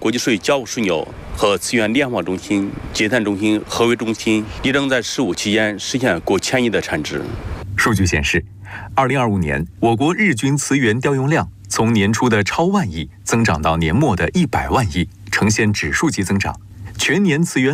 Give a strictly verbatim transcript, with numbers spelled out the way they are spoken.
国际税交付枢纽和资源联网中心、结算中心、合规中心，力争在“十五”期间实现过千亿的产值。 数据显示，二零二五年我国日均磁源调用量从年初的超万亿增长到年末的一百万亿，呈现指数级增长，全年磁源